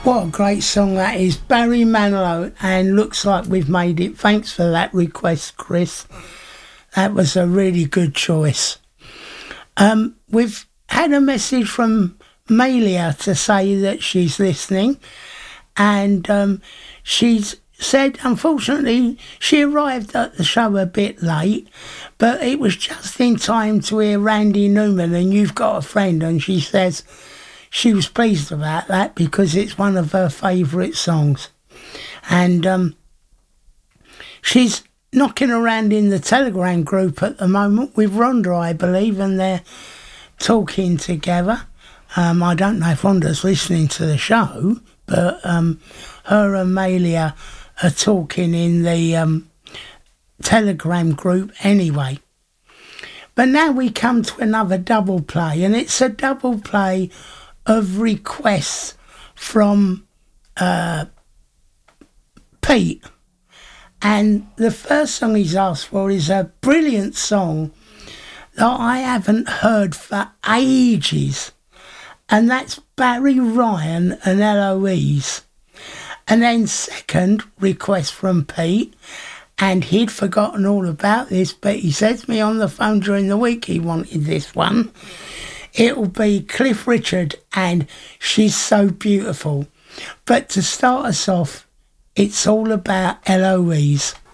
What a great song that is. Barry Manilow, and looks like we've made it. Thanks for that request, Chris. That was a really good choice. We've had a message from Malia to say that she's listening, and she's said, unfortunately, she arrived at the show a bit late, but it was just in time to hear Randy Newman and You've Got a Friend, and she says she was pleased about that because it's one of her favourite songs. And she's knocking around in the Telegram group at the moment with Rhonda, I believe, and they're talking together. I don't know if Rhonda's listening to the show, but her and Malia are talking in the Telegram group anyway. But now we come to another double play, and it's a double play of requests from Pete. And the first song he's asked for is a brilliant song that I haven't heard for ages, and that's Barry Ryan and Eloise. And then second request from Pete, and he'd forgotten all about this, but he said to me on the phone during the week he wanted this one. It'll be Cliff Richard and She's So Beautiful. But to start us off, it's all about Eloise.